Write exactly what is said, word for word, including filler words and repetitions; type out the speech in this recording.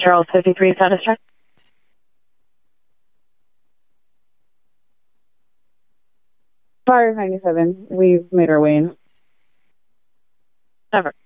Charles fifty-three, status check. Fire ninety-seven, we've made our way in. Never.